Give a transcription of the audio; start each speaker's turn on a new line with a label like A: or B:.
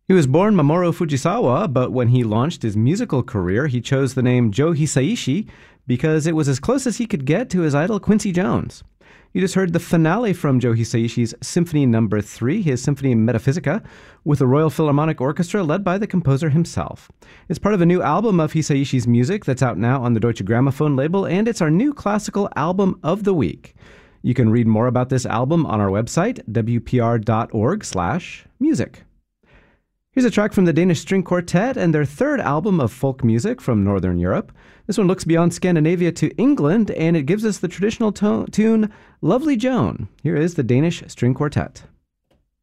A: He was born Mamoru Fujisawa, but when he launched his musical career, he chose the name Joe Hisaishi because it was as close as he could get to his idol Quincy Jones. You just heard the finale from Joe Hisaishi's Symphony No. 3, his Symphony Metaphysica, with the Royal Philharmonic Orchestra led by the composer himself. It's part of a new album of Hisaishi's music that's out now on the Deutsche Grammophon label, and it's our new classical album of the week. You can read more about this album on our website, wpr.org/music. Here's a track from the Danish String Quartet and their third album of folk music from Northern Europe. This one looks beyond Scandinavia to England, and it gives us the traditional tune Lovely Joan. Here is the Danish String Quartet.